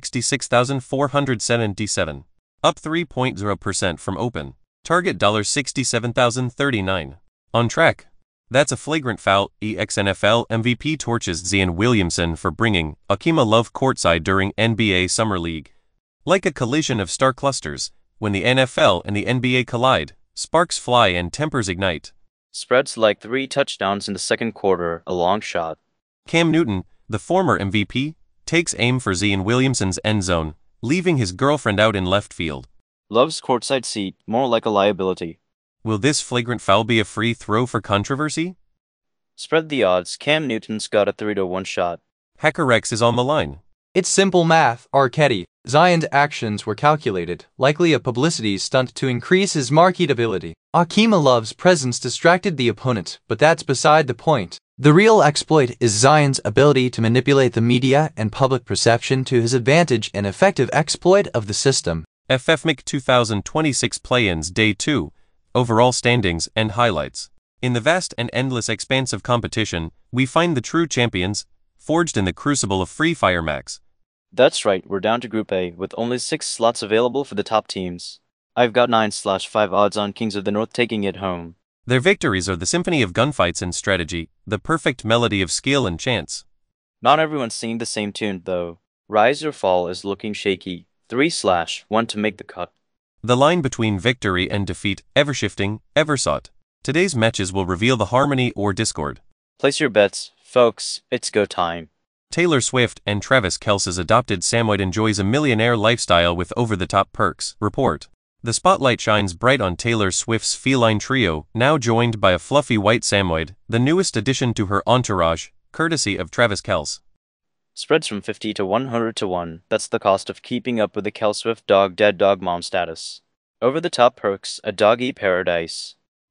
$66,477. Up 3.0% from open. Target $67,039. On track. That's a flagrant foul. ex-NFL MVP torches Zion Williamson for bringing Akima Love courtside during NBA Summer League. Like a collision of star clusters, when the NFL and the NBA collide, sparks fly and tempers ignite. Spreads like 3 touchdowns in the second quarter, a long shot. Cam Newton, the former MVP, takes aim for Zion Williamson's end zone, leaving his girlfriend out in left field. Love's courtside seat, more like a liability. Will this flagrant foul be a free throw for controversy? Spread the odds. Cam Newton's got a 3-1 shot. HackerX is on the line. It's simple math, Arcadi. Zion's actions were calculated, likely a publicity stunt to increase his marketability. Akima Love's presence distracted the opponent, but that's beside the point. The real exploit is Zion's ability to manipulate the media and public perception to his advantage, an effective exploit of the system. FFMIC 2026 Play-ins Day 2. Overall standings and highlights. In the vast and endless expanse of competition, we find the true champions, forged in the crucible of Free Fire Max. That's right, we're down to Group A, with only 6 slots available for the top teams. I've got 9/5 odds on Kings of the North taking it home. Their victories are the symphony of gunfights and strategy, the perfect melody of skill and chance. Not everyone's singing the same tune, though. Rise or Fall is looking shaky. 3/1 to make the cut. The line between victory and defeat, ever shifting, ever sought. Today's matches will reveal the harmony or discord. Place your bets, folks, it's go time. Taylor Swift and Travis Kelce's adopted Samoyed enjoys a millionaire lifestyle with over-the-top perks. Report. The spotlight shines bright on Taylor Swift's feline trio, now joined by a fluffy white Samoyed, the newest addition to her entourage, courtesy of Travis Kelce. Spreads from 50 to 100 to 1. That's the cost of keeping up with the Kel Swift dog dead dog mom status. Over the top perks, a doggy paradise.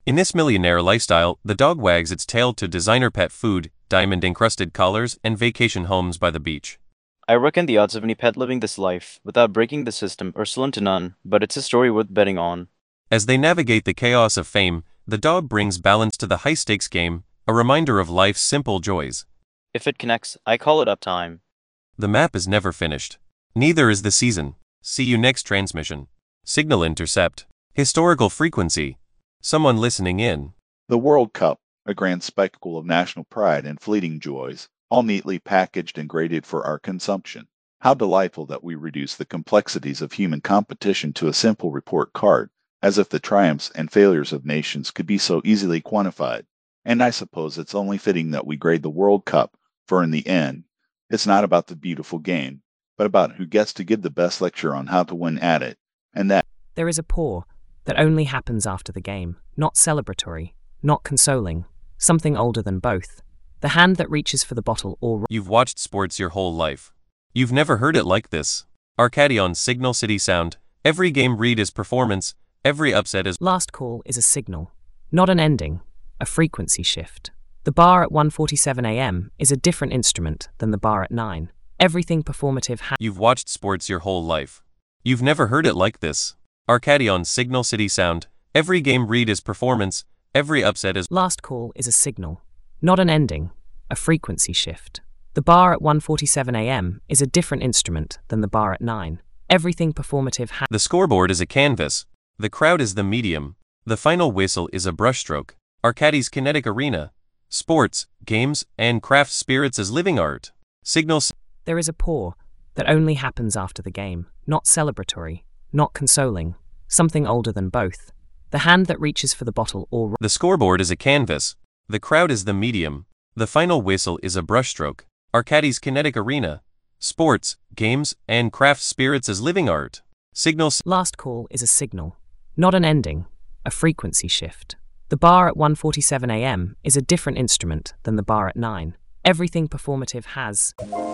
In this millionaire lifestyle, the dog wags its tail to designer pet food, diamond-encrusted collars, and vacation homes by the beach. I reckon the odds of any pet living this life without breaking the system are slim to none, but it's a story worth betting on. As they navigate the chaos of fame, the dog brings balance to the high-stakes game, a reminder of life's simple joys. If it connects, I call it uptime. The map is never finished. Neither is the season. See you next transmission. Signal intercept. Historical frequency. Someone listening in. The World Cup, a grand spectacle of national pride and fleeting joys, all neatly packaged and graded for our consumption. How delightful that we reduce the complexities of human competition to a simple report card, as if the triumphs and failures of nations could be so easily quantified. And I suppose it's only fitting that we grade the World Cup, for in the end, it's not about the beautiful game, but about who gets to give the best lecture on how to win at it, and that There is a pour that only happens after the game, not celebratory, not consoling, something older than both. The hand that reaches for the bottle or... You've watched sports your whole life. You've never heard it like this. Arcady on Signal City Sound. Every game read is performance, every upset is... Last call is a signal, not an ending, a frequency shift. The bar at 1:47 a.m. is a different instrument than the bar at 9. Everything performative You've watched sports your whole life. You've never heard it like this. Arcady on Signal City Sound. Every game read is performance, every upset is... Last call is a signal, not an ending, a frequency shift. The bar at 1:47 a.m. is a different instrument than the bar at 9. Everything performative The scoreboard is a canvas. The crowd is the medium. The final whistle is a brushstroke. Arcady's kinetic arena. Sports, games, and craft spirits as living art. Signals. There is a pour that only happens after the game, not celebratory, not consoling, something older than both. The hand that reaches for the bottle or... The scoreboard is a canvas. The crowd is the medium. The final whistle is a brushstroke. Arcady's kinetic arena. Sports, games, and craft spirits as living art. Signals. Last call is a signal, not an ending, a frequency shift. The bar at 1:47 a.m. is a different instrument than the bar at 9. Everything performative has...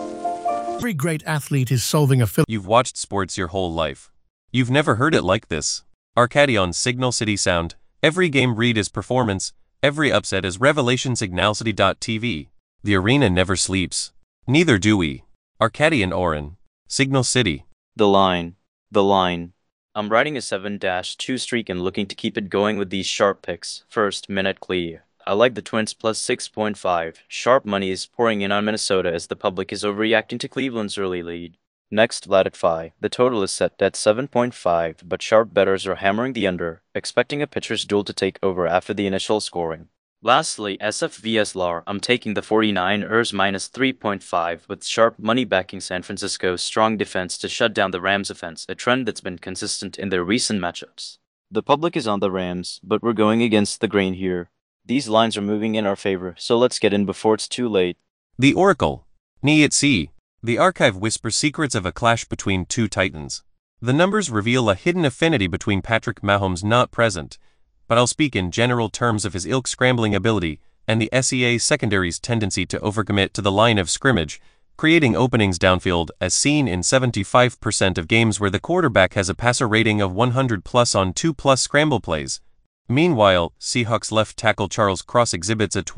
Every great athlete is solving a You've watched sports your whole life. You've never heard it like this. Arcady on Signal City Sound. Every game read is performance, every upset is revelation. Signalcity.tv. The arena never sleeps. Neither do we. Arcady and Oren. Signal City. The line. The line. I'm riding a 7-2 streak and looking to keep it going with these sharp picks. First, Minute Clee. I like the Twins plus 6.5. Sharp money is pouring in on Minnesota as the public is overreacting to Cleveland's early lead. Next, Vladify. The total is set at 7.5, but sharp bettors are hammering the under, expecting a pitcher's duel to take over after the initial scoring. Lastly, SF vs LAR. I'm taking the 49ers minus 3.5 with sharp money backing San Francisco's strong defense to shut down the Rams' offense, a trend that's been consistent in their recent matchups. The public is on the Rams, but we're going against the grain here. These lines are moving in our favor, so let's get in before it's too late. The Oracle. Ni-It-Si. The archive whispers secrets of a clash between two titans. The numbers reveal a hidden affinity between Patrick Mahomes not present, but I'll speak in general terms of his ilk scrambling ability and the SEA secondary's tendency to overcommit to the line of scrimmage, creating openings downfield as seen in 75% of games where the quarterback has a passer rating of 100+ on 2+ scramble plays. Meanwhile, Seahawks left tackle Charles Cross exhibits a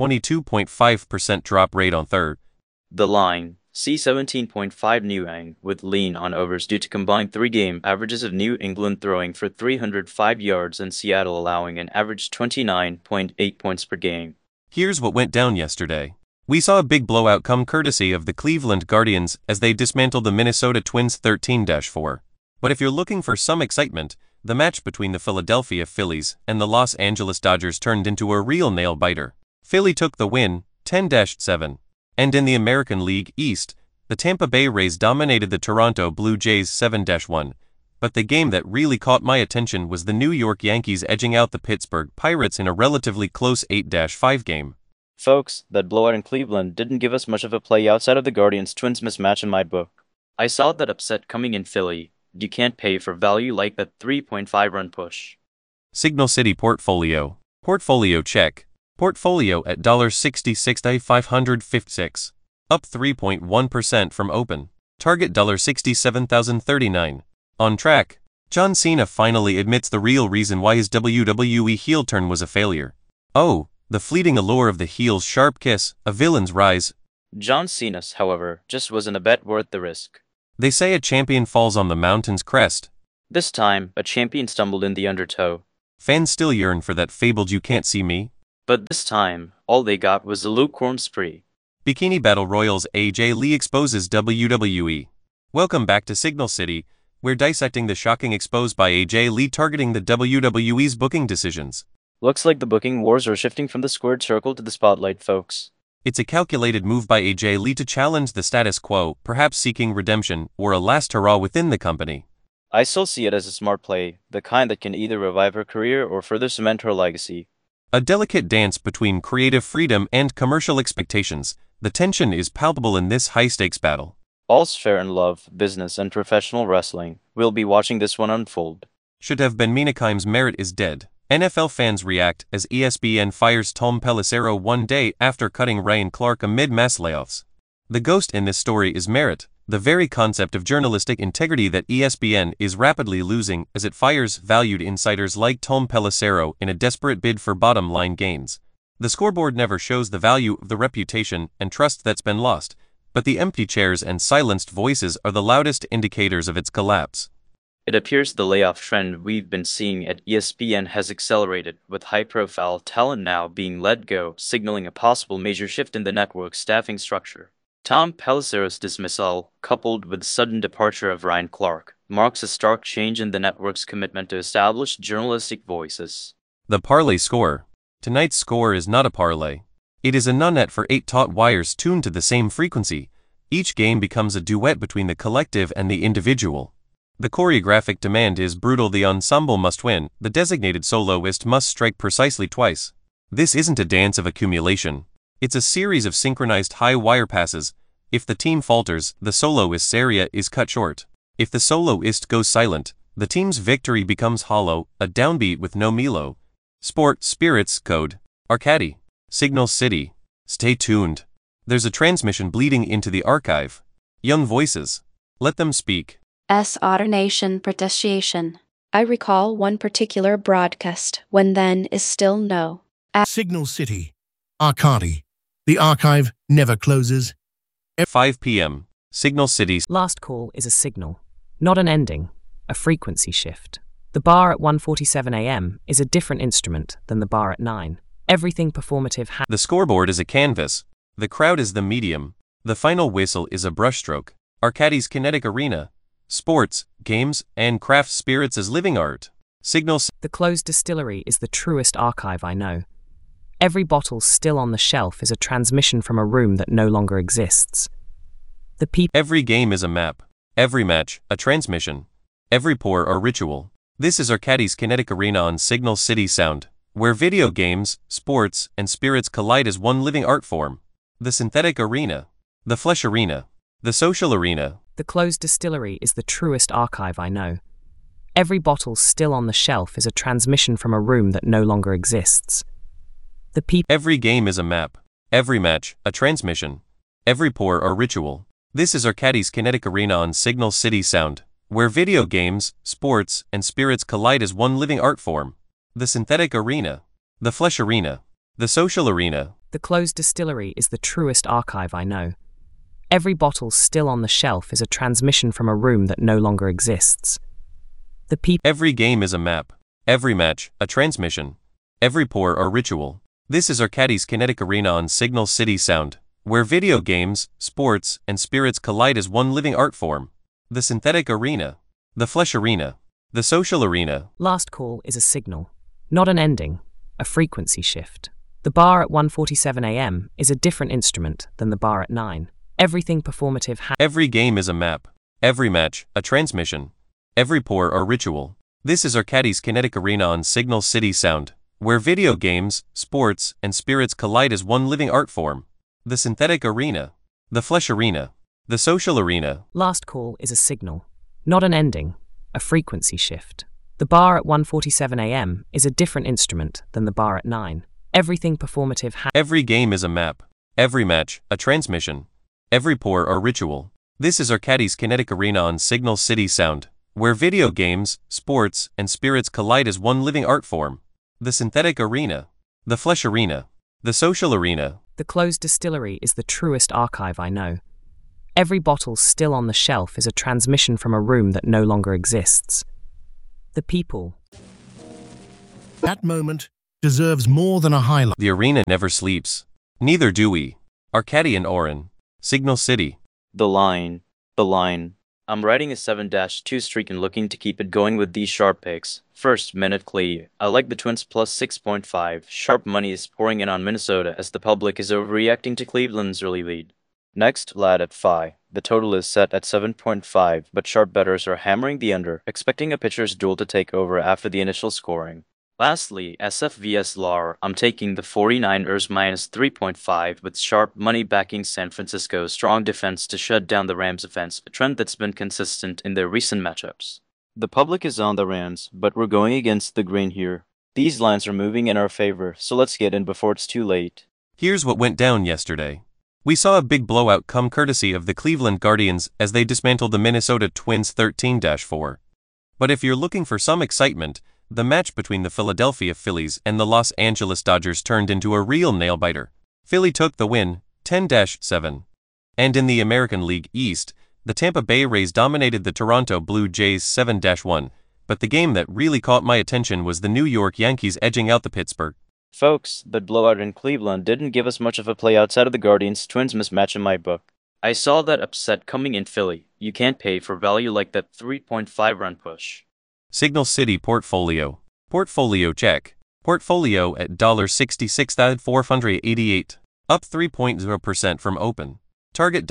22.5% drop rate on third. The line. See 17.5 New Eng with lean on overs due to combined 3-game averages of New England throwing for 305 yards and Seattle allowing an average 29.8 points per game. Here's what went down yesterday. We saw a big blowout come courtesy of the Cleveland Guardians as they dismantled the Minnesota Twins 13-4. But if you're looking for some excitement, the match between the Philadelphia Phillies and the Los Angeles Dodgers turned into a real nail-biter. Philly took the win, 10-7. And in the American League East, the Tampa Bay Rays dominated the Toronto Blue Jays 7-1. But the game that really caught my attention was the New York Yankees edging out the Pittsburgh Pirates in a relatively close 8-5 game. Folks, that blowout in Cleveland didn't give us much of a play outside of the Guardians-Twins mismatch in my book. I saw that upset coming in Philly. You can't pay for value like that 3.5-run push. Signal City Portfolio. Portfolio check. Portfolio at $66,556. Up 3.1% from open. Target $67,039. On track. John Cena finally admits the real reason why his WWE heel turn was a failure. Oh, the fleeting allure of the heel's sharp kiss, a villain's rise. John Cena's, however, just wasn't a bet worth the risk. They say a champion falls on the mountain's crest. This time, a champion stumbled in the undertow. Fans still yearn for that fabled "you can't see me." But this time, all they got was a lukewarm spree. Bikini Battle Royals AJ Lee exposes WWE. Welcome back to Signal City. We're dissecting the shocking expose by AJ Lee targeting the WWE's booking decisions. Looks like the booking wars are shifting from the squared circle to the spotlight, folks. It's a calculated move by AJ Lee to challenge the status quo, perhaps seeking redemption or a last hurrah within the company. I still see it as a smart play, the kind that can either revive her career or further cement her legacy. A delicate dance between creative freedom and commercial expectations, the tension is palpable in this high-stakes battle. All's fair in love, business, and professional wrestling. We'll be watching this one unfold. Should have been Menakeim's merit is dead. NFL fans react as ESPN fires Tom Pelissero one day after cutting Ryan Clark amid mass layoffs. The ghost in this story is merit, the very concept of journalistic integrity that ESPN is rapidly losing as it fires valued insiders like Tom Pelissero in a desperate bid for bottom-line gains. The scoreboard never shows the value of the reputation and trust that's been lost, but the empty chairs and silenced voices are the loudest indicators of its collapse. It appears the layoff trend we've been seeing at ESPN has accelerated, with high-profile talent now being let go, signaling a possible major shift in the network's staffing structure. Tom Pelissero's dismissal, coupled with the sudden departure of Ryan Clark, marks a stark change in the network's commitment to establish journalistic voices. The parlay score. Tonight's score is not a parlay. It is a nunnet for 8 taut wires tuned to the same frequency. Each game becomes a duet between the collective and the individual. The choreographic demand is brutal. The ensemble must win. The designated soloist must strike precisely twice. This isn't a dance of accumulation. It's a series of synchronized high wire passes. If the team falters, the soloist's area is cut short. If the soloist goes silent, the team's victory becomes hollow, a downbeat with no Milo. Sport, Spirits, Code, Arcady, Signal City. Stay tuned. There's a transmission bleeding into the archive. Young voices. Let them speak. Automation protestation. I recall one particular broadcast when then is still no. Signal City. Arcady. The archive never closes. 5 p.m. Signal City's Last call is a signal, not an ending, a frequency shift. The bar at 1:47 a.m. is a different instrument than the bar at 9. Everything performative The scoreboard is a canvas. The crowd is the medium. The final whistle is a brushstroke. Arcady's kinetic arena. Sports, games, and craft spirits as living art. Signals. The closed distillery is the truest archive I know. Every bottle still on the shelf is a transmission from a room that no longer exists. The people. Every game is a map. Every match, a transmission. Every pour, a ritual. This is Arcady's kinetic arena on Signal City Sound, where video games, sports, and spirits collide as one living art form. The synthetic arena. The flesh arena. The social arena. The closed distillery is the truest archive I know. Every bottle still on the shelf is a transmission from a room that no longer exists. The people. Every game is a map. Every match, a transmission. Every pour, a ritual. This is Arcady's kinetic arena on Signal City Sound, where video games, sports, and spirits collide as one living art form. The synthetic arena. The flesh arena. The social arena. The closed distillery is the truest archive I know. Every bottle still on the shelf is a transmission from a room that no longer exists. The people. Every game is a map. Every match, a transmission. Every pour, a ritual. This is Arcady's kinetic arena on Signal City Sound, where video games, sports, and spirits collide as one living art form. The synthetic arena. The flesh arena. The social arena. Last call is a signal, not an ending, a frequency shift. The bar at 1:47 a.m. is a different instrument than the bar at 9. Everything performative Every game is a map. Every match, a transmission. Every pour, a ritual. This is Arcady's kinetic arena on Signal City Sound, where video games, sports, and spirits collide as one living art form. The synthetic arena. The flesh arena. The social arena. Last call is a signal, not an ending, a frequency shift. The bar at 1:47 a.m. is a different instrument than the bar at 9. Everything performative Every game is a map. Every match, a transmission. Every pour, a ritual. This is Arcady's kinetic arena on Signal City Sound, where video games, sports, and spirits collide as one living art form. The synthetic arena, the flesh arena, the social arena. The closed distillery is the truest archive I know. Every bottle still on the shelf is a transmission from a room that no longer exists. The people. That moment deserves more than a highlight. The arena never sleeps. Neither do we. Arcady and Oren. Signal City. The line. The line. I'm riding a 7-2 streak and looking to keep it going with these sharp picks. First, Minute Clay. I like the Twins plus 6.5. Sharp money is pouring in on Minnesota as the public is overreacting to Cleveland's early lead. Next, Lad at Phi. The total is set at 7.5, but sharp bettors are hammering the under, expecting a pitcher's duel to take over after the initial scoring. Lastly, SF vs LAR. I'm taking the 49ers minus 3.5 with sharp money backing San Francisco's strong defense to shut down the Rams' offense, a trend that's been consistent in their recent matchups. The public is on the Rams, but we're going against the grain here. These lines are moving in our favor, so let's get in before it's too late. Here's what went down yesterday. We saw a big blowout come courtesy of the Cleveland Guardians as they dismantled the Minnesota Twins 13-4. But if you're looking for some excitement, the match between the Philadelphia Phillies and the Los Angeles Dodgers turned into a real nail-biter. Philly took the win, 10-7. And in the American League East, the Tampa Bay Rays dominated the Toronto Blue Jays 7-1, but the game that really caught my attention was the New York Yankees edging out the Pittsburgh. Folks, that blowout in Cleveland didn't give us much of a play outside of the Guardians-Twins mismatch in my book. I saw that upset coming in Philly. You can't pay for value like that 3.5 run push. Signal City Portfolio. Portfolio check. Portfolio at $66,488, up 3.0% from open. Target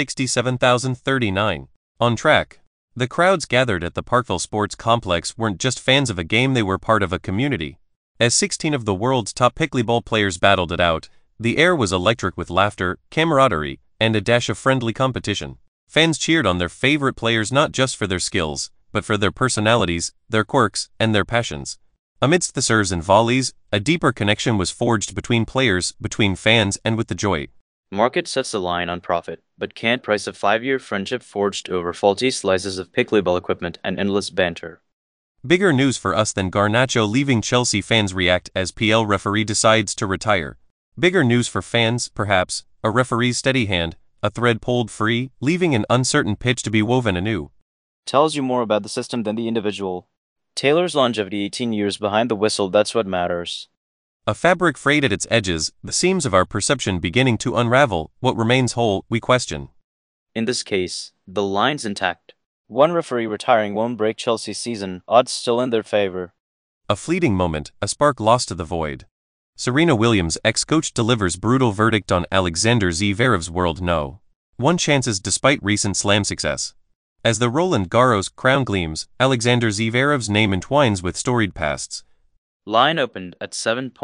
$67,039. On track. The crowds gathered at the Parkville Sports Complex weren't just fans of a game, they were part of a community. As 16 of the world's top pickleball players battled it out, the air was electric with laughter, camaraderie, and a dash of friendly competition. Fans cheered on their favorite players not just for their skills, but for their personalities, their quirks, and their passions. Amidst the serves and volleys, a deeper connection was forged between players, between fans, and with the joy. Market sets the line on profit, but can't price a 5-year friendship forged over faulty slices of pickleball equipment and endless banter. Bigger news for us than Garnacho leaving Chelsea fans react as PL referee decides to retire. Bigger news for fans, perhaps, a referee's steady hand, a thread pulled free, leaving an uncertain pitch to be woven anew. Tells you more about the system than the individual. Taylor's longevity 18 years behind the whistle, that's what matters. A fabric frayed at its edges, the seams of our perception beginning to unravel, what remains whole, we question. In this case, the line's intact. One referee retiring won't break Chelsea's season, odds still in their favor. A fleeting moment, a spark lost to the void. Serena Williams' ex-coach delivers brutal verdict on Alexander Zverev's World No. 1 chances despite recent slam success. As the Roland Garros crown gleams, Alexander Zverev's name entwines with storied pasts. Line opened at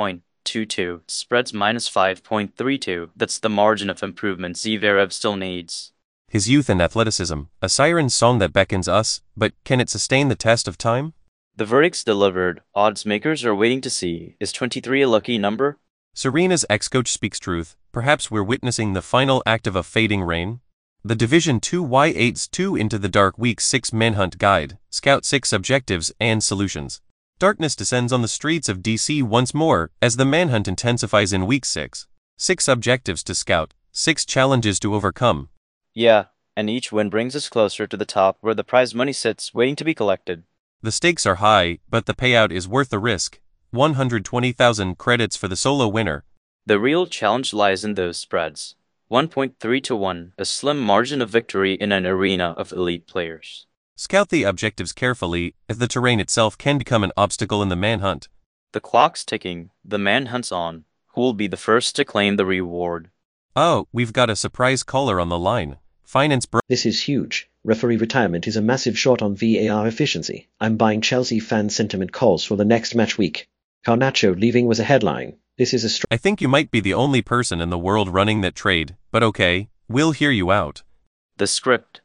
7.22, spreads minus 5.32, that's the margin of improvement Zverev still needs. His youth and athleticism, a siren song that beckons us, but can it sustain the test of time? The verdict's delivered, odds makers are waiting to see. Is 23 a lucky number? Serena's ex-coach speaks truth, perhaps we're witnessing the final act of a fading reign? The Division 2 Y8's 2 Into the Dark Week 6 Manhunt Guide, Scout 6 Objectives and Solutions. Darkness descends on the streets of DC once more as the manhunt intensifies in Week 6. 6 objectives to scout, 6 challenges to overcome. Yeah, and each win brings us closer to the top where the prize money sits, waiting to be collected. The stakes are high, but the payout is worth the risk. 120,000 credits for the solo winner. The real challenge lies in those spreads. 1.3 to 1, a slim margin of victory in an arena of elite players. Scout the objectives carefully, as the terrain itself can become an obstacle in the manhunt. The clock's ticking, the manhunt's on. Who'll be the first to claim the reward? Oh, we've got a surprise caller on the line. Finance bro. This is huge. Referee retirement is a massive shot on VAR efficiency. I'm buying Chelsea fan sentiment calls for the next match week. Garnacho leaving was a headline. This is I think you might be the only person in the world running that trade, but okay, we'll hear you out. The script.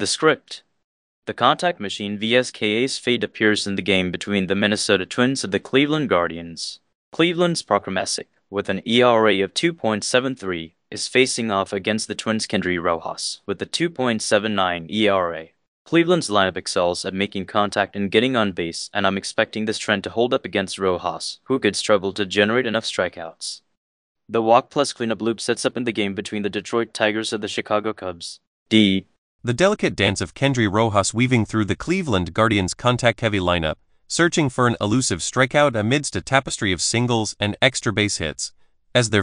The contact machine VSKA's fate appears in the game between the Minnesota Twins and the Cleveland Guardians. Cleveland's Procromesic, with an ERA of 2.73, is facing off against the Twins' Kendry Rojas, with a 2.79 ERA. Cleveland's lineup excels at making contact and getting on base, and I'm expecting this trend to hold up against Rojas, who could struggle to generate enough strikeouts. The walk plus cleanup loop sets up in the game between the Detroit Tigers and the Chicago Cubs. D. The delicate dance of Kendry Rojas weaving through the Cleveland Guardians' contact-heavy lineup, searching for an elusive strikeout amidst a tapestry of singles and extra base hits, as their